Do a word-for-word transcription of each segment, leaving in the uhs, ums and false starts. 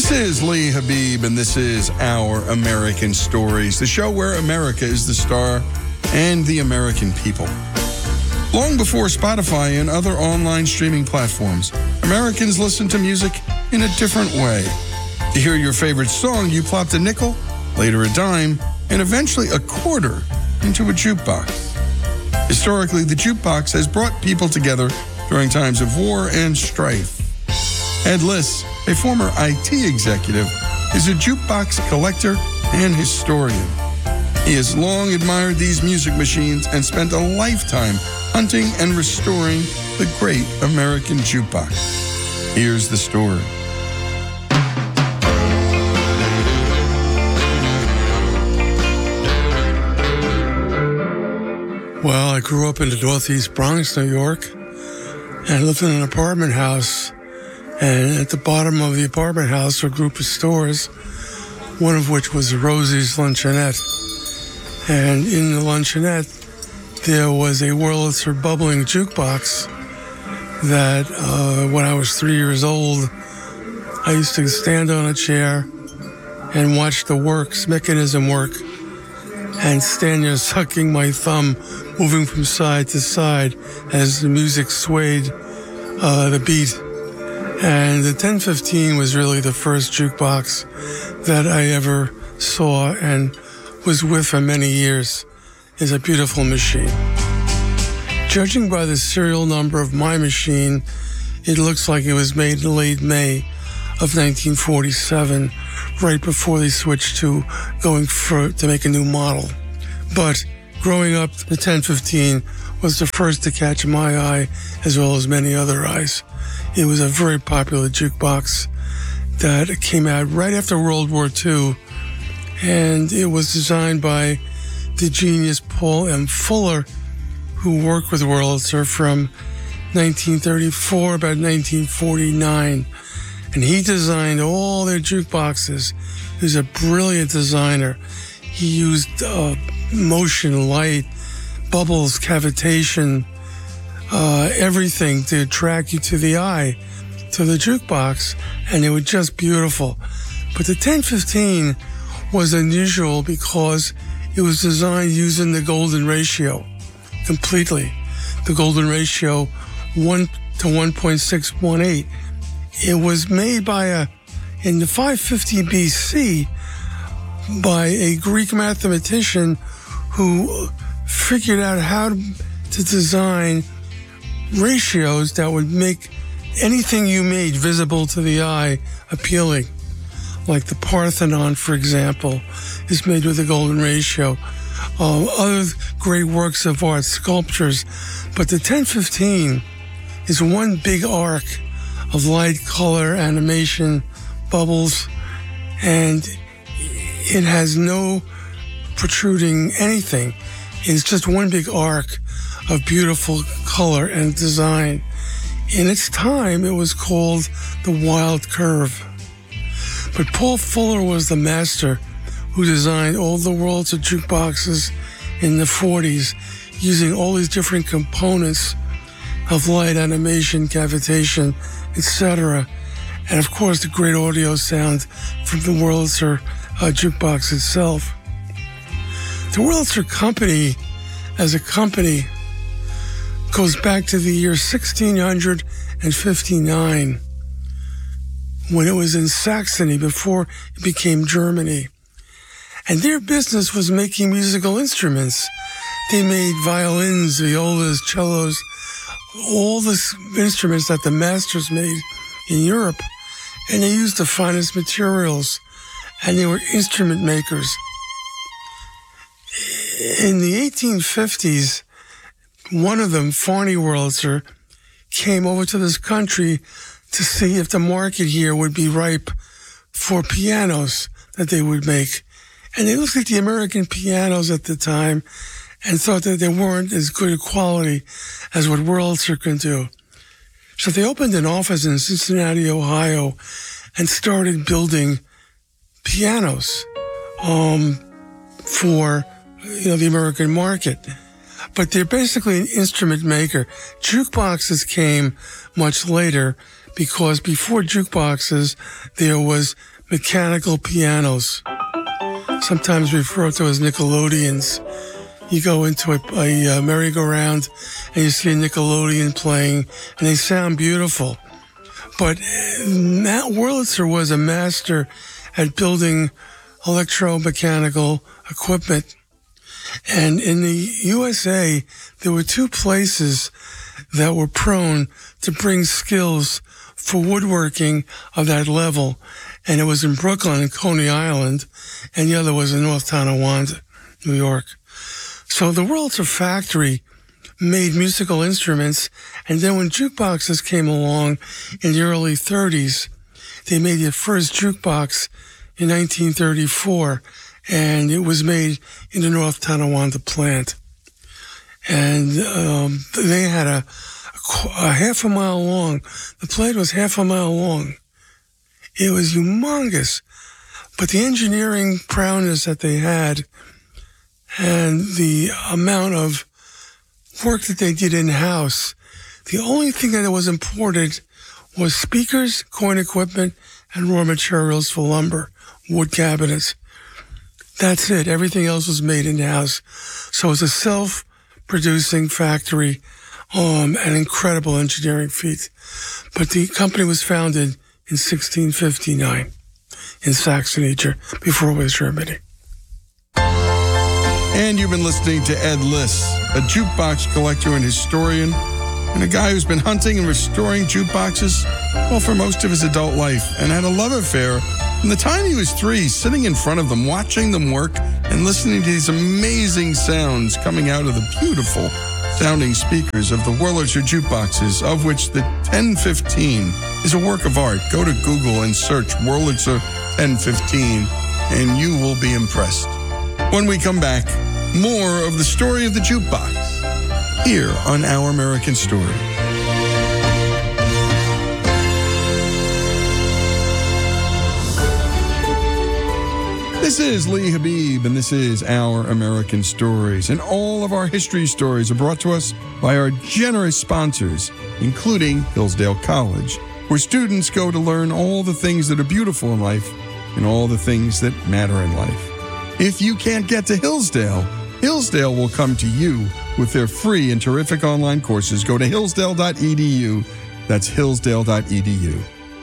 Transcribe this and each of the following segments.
This is Lee Habib, and this is Our American Stories, the show where America is the star and the American people. Long before Spotify and other online streaming platforms, Americans listened to music in a different way. To hear your favorite song, you plopped a nickel, later a dime, and eventually a quarter into a jukebox. Historically, the jukebox has brought people together during times of war and strife. Ed Liss, a former I T executive, is a jukebox collector and historian. He has long admired these music machines and spent a lifetime hunting and restoring the great American jukebox. Here's the story. Well, I grew up in the Northeast Bronx, New York, and I lived in an apartment house. And at the bottom of the apartment house were a group of stores, one of which was Rosie's Luncheonette. And in the Luncheonette, there was a Wurlitzer bubbling jukebox that uh, when I was three years old, I used to stand on a chair and watch the works, mechanism work, and stand there sucking my thumb, moving from side to side as the music swayed uh, the beat. And the ten fifteen was really the first jukebox that I ever saw and was with for many years. It's a beautiful machine. Judging by the serial number of my machine, it looks like it was made in late May of nineteen forty-seven, right before they switched to going for to make a new model. But growing up, the ten fifteen was the first to catch my eye, as well as many other eyes. It was a very popular jukebox that came out right after World War Two, and it was designed by the genius Paul M. Fuller, who worked with Wurlitzer from nineteen thirty-four about nineteen forty-nine, and he designed all their jukeboxes. He was a brilliant designer. He used uh, motion, light, bubbles, cavitation, Uh, everything to attract you to the eye, to the jukebox, and they were just beautiful. But the ten fifteen was unusual because it was designed using the golden ratio completely. The golden ratio, one to one point six one eight. It was made by a, in the five fifty B C, by a Greek mathematician who figured out how to, to design ratios that would make anything you made visible to the eye appealing. Like the Parthenon, for example, is made with a golden ratio. Uh, other great works of art, sculptures. But the ten fifteen is one big arc of light, color, animation, bubbles, and it has no protruding anything. It's just one big arc of beautiful color and design. In its time, it was called the Wild Curve. But Paul Fuller was the master who designed all the Wurlitzer jukeboxes in the forties, using all these different components of light, animation, cavitation, et cetera. And of course, the great audio sound from the Wurlitzer uh, jukebox itself. The Wurlitzer Company, as a company, goes back to the year sixteen fifty-nine, when it was in Saxony before it became Germany. And their business was making musical instruments. They made violins, violas, cellos, all the instruments that the masters made in Europe. And they used the finest materials, and they were instrument makers. In the eighteen fifties, one of them, Farney Wurlitzer, came over to this country to see if the market here would be ripe for pianos that they would make. And they looked at the American pianos at the time and thought that they weren't as good a quality as what Wurlitzer could do. So they opened an office in Cincinnati, Ohio, and started building pianos um, for you know the American market. But they're basically an instrument maker. Jukeboxes came much later because before jukeboxes, there was mechanical pianos, sometimes referred to as Nickelodeons. You go into a, a, a merry-go-round and you see a Nickelodeon playing, and they sound beautiful. But Matt Wurlitzer was a master at building electromechanical equipment. And in the U S A, there were two places that were prone to bring skills for woodworking of that level. And it was in Brooklyn and Coney Island, and the other was in North Tonawanda, New York. So the Wurlitzer factory made musical instruments, and then when jukeboxes came along in the early thirties, they made their first jukebox in nineteen thirty-four, and it was made in the North Tonawanda plant. And um, they had a, a, a half a mile long. The plant was half a mile long. It was humongous. But the engineering prowess that they had and the amount of work that they did in-house, the only thing that was imported was speakers, coin equipment, and raw materials for lumber, wood cabinets. That's it. Everything else was made in-house. So it's a self-producing factory, um, an incredible engineering feat. But the company was founded in sixteen fifty-nine in Saxony, before it was Germany. And you've been listening to Ed Liss, a jukebox collector and historian, and a guy who's been hunting and restoring jukeboxes, well, for most of his adult life, and had a love affair from the time he was three, sitting in front of them, watching them work, and listening to these amazing sounds coming out of the beautiful sounding speakers of the Wurlitzer jukeboxes, of which the ten fifteen is a work of art. Go to Google and search Wurlitzer ten fifteen, and you will be impressed. When we come back, more of the story of the jukebox here on Our American Story. This is Lee Habib, and this is Our American Stories. And all of our history stories are brought to us by our generous sponsors, including Hillsdale College, where students go to learn all the things that are beautiful in life and all the things that matter in life. If you can't get to Hillsdale, Hillsdale will come to you with their free and terrific online courses. Go to hillsdale dot e d u. That's hillsdale dot e d u.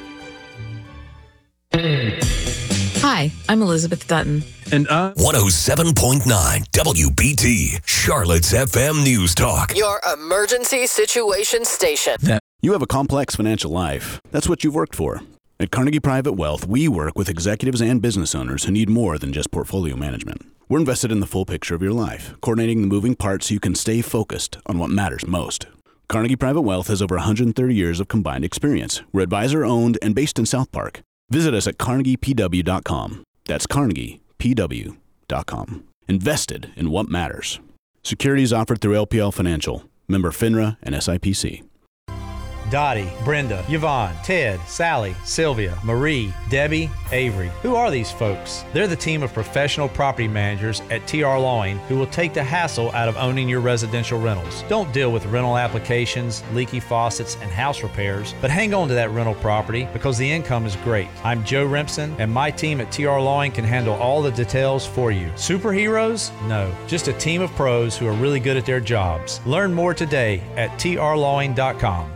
Hi, I'm Elizabeth Dutton. And I... one oh seven point nine W B T, Charlotte's F M News Talk. Your emergency situation station. That- You have a complex financial life. That's what you've worked for. At Carnegie Private Wealth, we work with executives and business owners who need more than just portfolio management. We're invested in the full picture of your life, coordinating the moving parts so you can stay focused on what matters most. Carnegie Private Wealth has over one hundred thirty years of combined experience. We're advisor-owned and based in South Park. Visit us at carnegie p w dot com. That's carnegie p w dot com. Invested in what matters. Securities offered through L P L Financial, member FINRA and S I P C. Dottie, Brenda, Yvonne, Ted, Sally, Sylvia, Marie, Debbie, Avery. Who are these folks? They're the team of professional property managers at T R Lawing who will take the hassle out of owning your residential rentals. Don't deal with rental applications, leaky faucets, and house repairs, but hang on to that rental property because the income is great. I'm Joe Rimpson, and my team at T R Lawing can handle all the details for you. Superheroes? No, just a team of pros who are really good at their jobs. Learn more today at t r lawing dot com.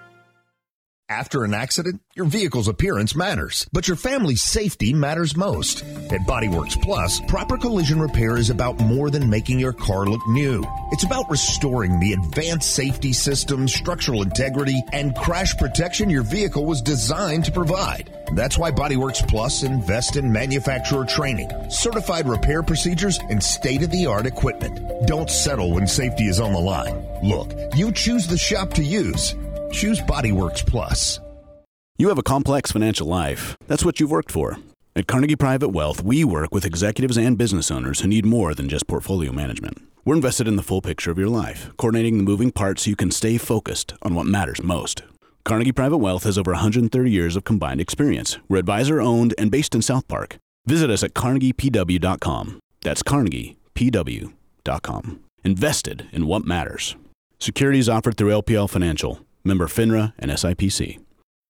After an accident, your vehicle's appearance matters, but your family's safety matters most. At Bodyworks Plus, proper collision repair is about more than making your car look new. It's about restoring the advanced safety systems, structural integrity, and crash protection your vehicle was designed to provide. That's why Bodyworks Plus invests in manufacturer training, certified repair procedures, and state-of-the-art equipment. Don't settle when safety is on the line. Look, you choose the shop to use. Choose Bodyworks Plus. You have a complex financial life. That's what you've worked for. At Carnegie Private Wealth, we work with executives and business owners who need more than just portfolio management. We're invested in the full picture of your life, coordinating the moving parts so you can stay focused on what matters most. Carnegie Private Wealth has over one hundred thirty years of combined experience. We're advisor-owned and based in South Park. Visit us at carnegie p w dot com. That's carnegie p w dot com. Invested in what matters. Securities offered through L P L Financial, member FINRA and S I P C.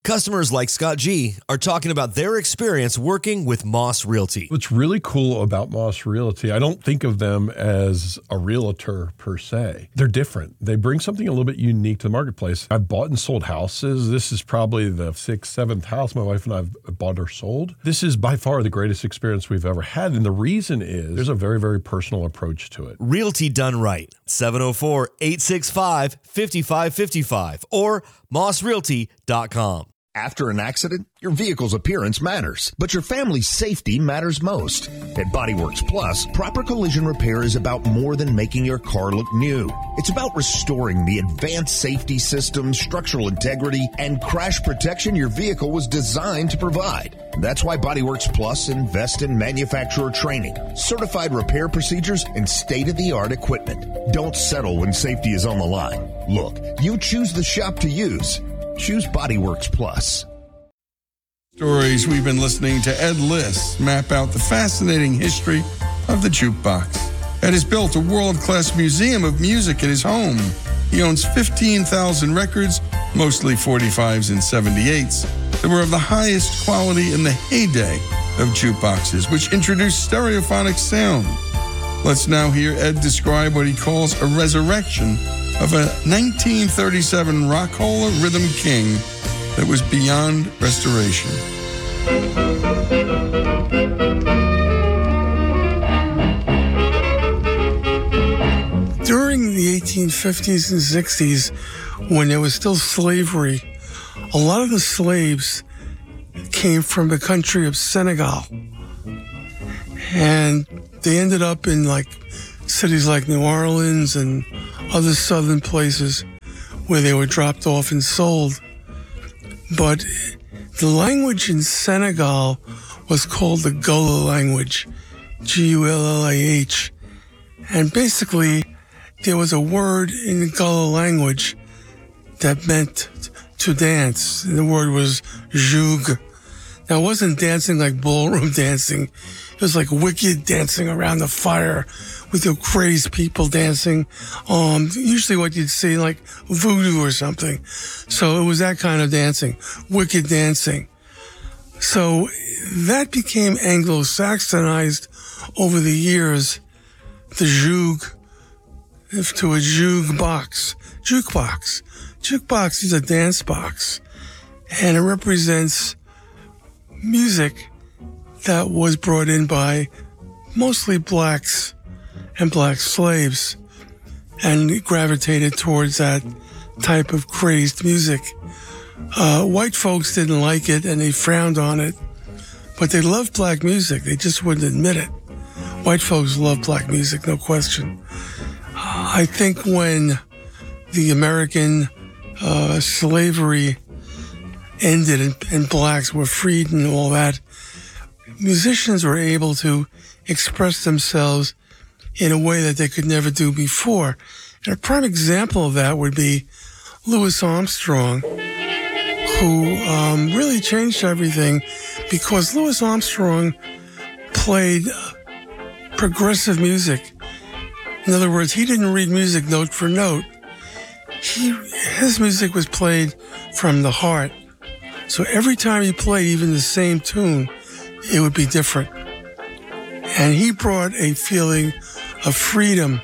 Customers like Scott G are talking about their experience working with Moss Realty. What's really cool about Moss Realty, I don't think of them as a realtor per se. They're different. They bring something a little bit unique to the marketplace. I've bought and sold houses. This is probably the sixth, seventh house my wife and I have bought or sold. This is by far the greatest experience we've ever had. And the reason is there's a very, very personal approach to it. Realty done right. seven oh four, eight six five, five five five five or moss realty dot com. After an accident, your vehicle's appearance matters, but your family's safety matters most. At Bodyworks Plus, proper collision repair is about more than making your car look new. It's about restoring the advanced safety systems, structural integrity, and crash protection your vehicle was designed to provide. That's why Bodyworks Plus invests in manufacturer training, certified repair procedures, and state-of-the-art equipment. Don't settle when safety is on the line. Look, you choose the shop to use. Choose Bodyworks Plus. Stories. We've been listening to Ed Liss map out the fascinating history of the jukebox. Ed has built a world-class museum of music in his home. He owns fifteen thousand records, mostly forty-fives and seventy-eights, that were of the highest quality in the heyday of jukeboxes, which introduced stereophonic sound. Let's now hear Ed describe what he calls a resurrection of a nineteen thirty-seven rock-holler rhythm king that was beyond restoration. During the eighteen fifties and sixties, when there was still slavery, a lot of the slaves came from the country of Senegal. And they ended up in like cities like New Orleans and other southern places where they were dropped off and sold. But the language in Senegal was called the Gullah language, G U L L A H. And basically, there was a word in the Gullah language that meant to dance. And the word was joug. Now, it wasn't dancing like ballroom dancing. It was like wicked dancing around the fire with the crazed people dancing. Um, usually what you'd see like voodoo or something. So it was that kind of dancing, wicked dancing. So that became Anglo-Saxonized over the years, the joug, to a jukebox. Jukebox. Jukebox is a dance box, and it represents music that was brought in by mostly blacks and black slaves and gravitated towards that type of crazed music. Uh, white folks didn't like it and they frowned on it, but they loved black music. They just wouldn't admit it. White folks love black music, no question. Uh, I think when the American uh, slavery ended and, and blacks were freed and all that, musicians were able to express themselves in a way that they could never do before. And a prime example of that would be Louis Armstrong, who um, really changed everything because Louis Armstrong played progressive music. In other words, he didn't read music note for note. He, his music was played from the heart. So every time he played even the same tune, it would be different. And he brought a feeling of freedom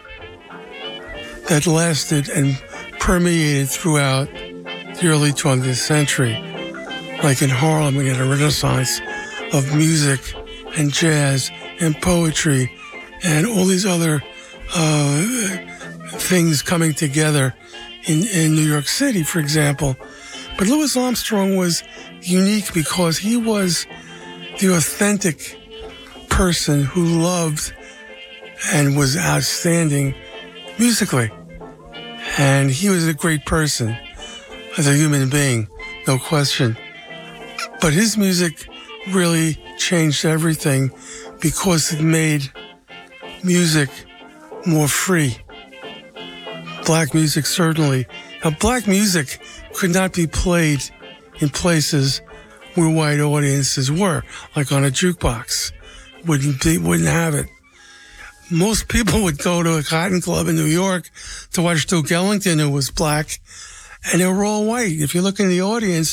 that lasted and permeated throughout the early twentieth century. Like in Harlem, we had a renaissance of music and jazz and poetry and all these other uh, things coming together in, in New York City, for example. But Louis Armstrong was unique because he was the authentic person who loved and was outstanding musically. And he was a great person as a human being, no question. But his music really changed everything because it made music more free. Black music, certainly. Now, black music could not be played in places where white audiences were, like on a jukebox. Wouldn't be, wouldn't have it. Most people would go to a cotton club in New York to watch Duke Ellington, who was black, and they were all white. If you look in the audience,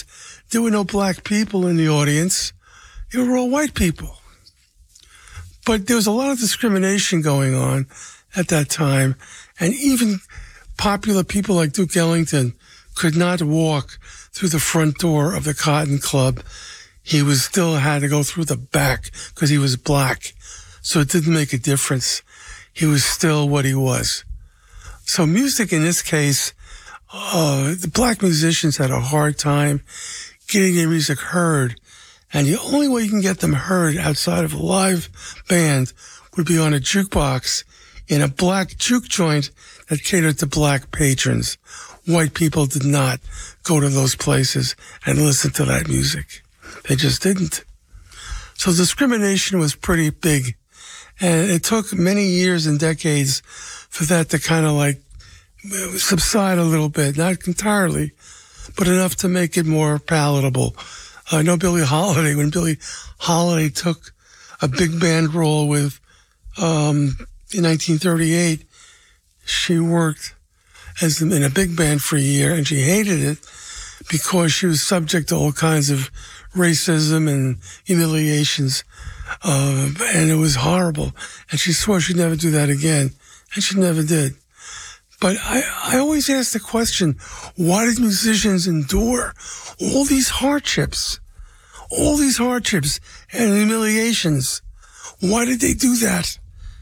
there were no black people in the audience. They were all white people. But there was a lot of discrimination going on at that time. And even popular people like Duke Ellington could not walk through the front door of the Cotton Club. He was still had to go through the back because he was black. So it didn't make a difference. He was still what he was. So music in this case, uh, the black musicians had a hard time getting their music heard. And the only way you can get them heard outside of a live band would be on a jukebox in a black juke joint that catered to black patrons. White people did not go to those places and listen to that music. They just didn't. So discrimination was pretty big. And it took many years and decades for that to kind of like subside a little bit, not entirely, but enough to make it more palatable. I know Billie Holiday, when Billie Holiday took a big band role with, um, in nineteen thirty-eight, she worked as in a big band for a year, and she hated it because she was subject to all kinds of racism and humiliations. Uh, and it was horrible. And she swore she'd never do that again. And she never did. But I, I always ask the question, why did musicians endure all these hardships? All these hardships and humiliations. Why did they do that?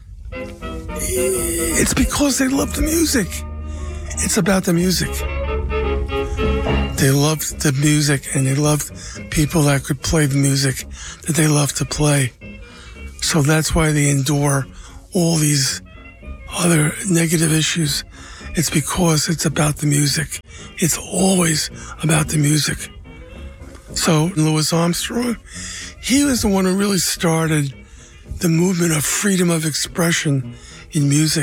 It's because they loved the music. It's about the music. They loved the music, and they loved people that could play the music that they loved to play. So that's why they endure all these other negative issues. It's because it's about the music. It's always about the music. So Louis Armstrong, he was the one who really started the movement of freedom of expression in music,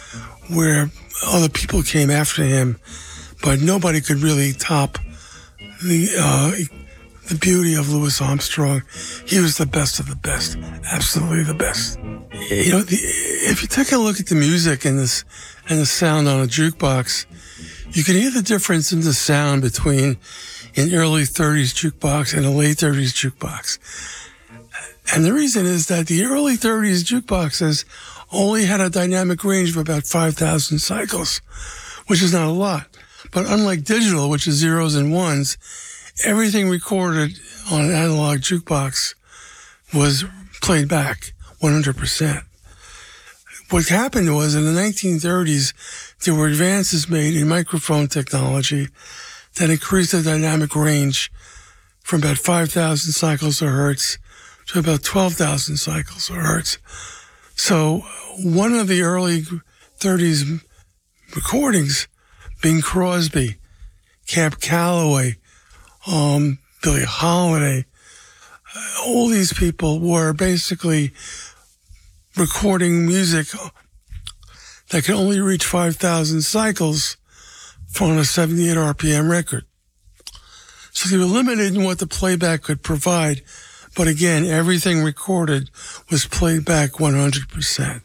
where other people came after him, but nobody could really top the uh, the beauty of Louis Armstrong. He was the best of the best, absolutely the best. You know, the, if you take a look at the music and this and the sound on a jukebox, you can hear the difference in the sound between an early thirties jukebox and a late thirties jukebox. And the reason is that the early thirties jukeboxes only had a dynamic range of about five thousand cycles, which is not a lot. But unlike digital, which is zeros and ones, everything recorded on an analog jukebox was played back one hundred percent. What happened was in the nineteen thirties, there were advances made in microphone technology that increased the dynamic range from about five thousand cycles a hertz to about twelve thousand cycles a hertz. So one of the early thirties recordings, Bing Crosby, Cab Calloway, um, Billie Holiday, uh, all these people were basically recording music that could only reach five thousand cycles on a seventy-eight R P M record. So they were limited in what the playback could provide. But again, everything recorded was played back one hundred percent.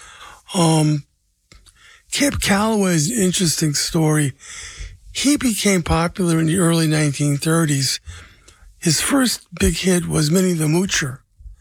Um, Cab Calloway is an interesting story. He became popular in the early nineteen thirties. His first big hit was Minnie the Moocher.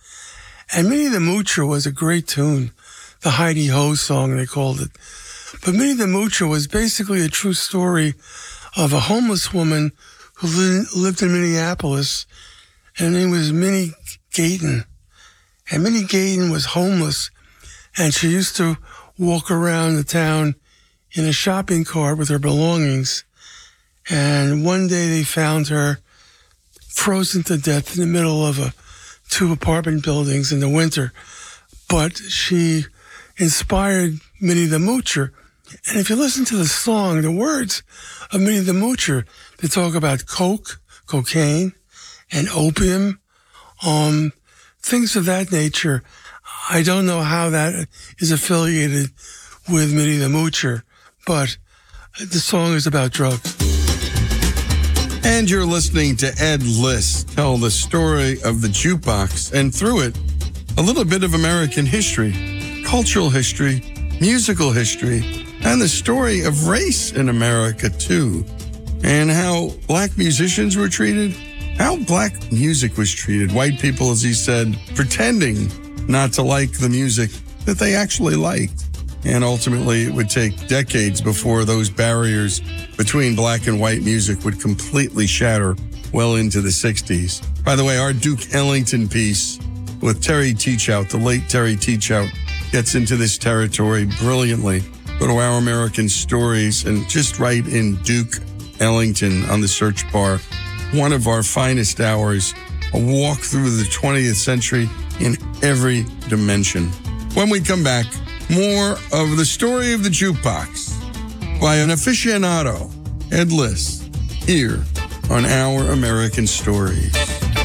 And Minnie the Moocher was a great tune, the Heidi Ho song, they called it. But Minnie the Moocher was basically a true story of a homeless woman who li- lived in Minneapolis, and her name was Minnie Gayton. And Minnie Gayton was homeless, and she used to walk around the town in a shopping cart with her belongings. And one day they found her frozen to death in the middle of a, two apartment buildings in the winter. But she inspired Minnie the Moocher. And if you listen to the song, the words of Minnie the Moocher, they talk about coke, cocaine, and opium, um, things of that nature. I don't know how that is affiliated with Minnie the Moocher, but the song is about drugs. And you're listening to Ed Liss tell the story of the jukebox, and through it, a little bit of American history, cultural history, musical history, and the story of race in America, too, and how black musicians were treated how black music was treated. White people, as he said, pretending not to like the music that they actually liked. And ultimately, it would take decades before those barriers between black and white music would completely shatter well into the sixties. By the way, our Duke Ellington piece with Terry Teachout, the late Terry Teachout, gets into this territory brilliantly. Go to Our American Stories and just write in Duke Ellington on the search bar. One of our finest hours, a walk through the twentieth century in every dimension. When we come back, more of the story of the jukebox by an aficionado, Ed Liss, here on Our American Stories.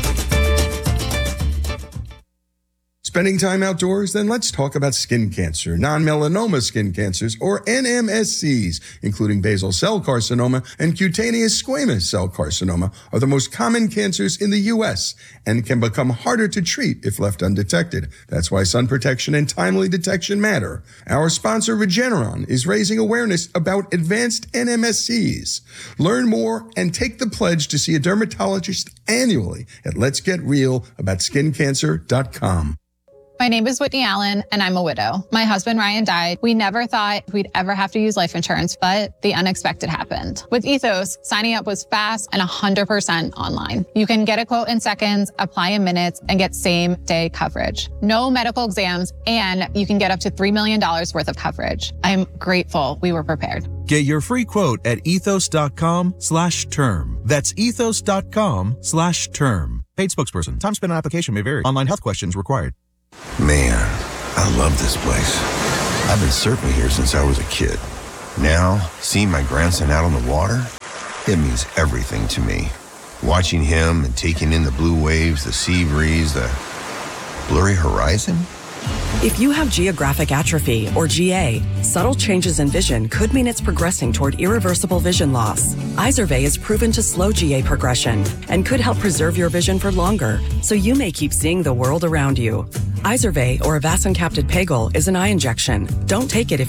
Spending time outdoors? Then let's talk about skin cancer. Non-melanoma skin cancers, or N M S Cs, including basal cell carcinoma and cutaneous squamous cell carcinoma, are the most common cancers in the U S and can become harder to treat if left undetected. That's why sun protection and timely detection matter. Our sponsor, Regeneron, is raising awareness about advanced N M S Cs. Learn more and take the pledge to see a dermatologist annually at lets get real about skin cancer dot com. My name is Whitney Allen, and I'm a widow. My husband, Ryan, died. We never thought we'd ever have to use life insurance, but the unexpected happened. With Ethos, signing up was fast and one hundred percent online. You can get a quote in seconds, apply in minutes, and get same-day coverage. No medical exams, and you can get up to three million dollars worth of coverage. I'm grateful we were prepared. Get your free quote at ethos.com slash term. That's ethos.com slash term. Paid spokesperson. Time spent on application may vary. Online health questions required. Man, I love this place. I've been surfing here since I was a kid. Now, seeing my grandson out on the water, it means everything to me. Watching him and taking in the blue waves, the sea breeze, the blurry horizon. If you have geographic atrophy, or G A, subtle changes in vision could mean it's progressing toward irreversible vision loss. Izervay is proven to slow G A progression and could help preserve your vision for longer, so you may keep seeing the world around you. Izervay, or avastin-capted pegol, is an eye injection. Don't take it if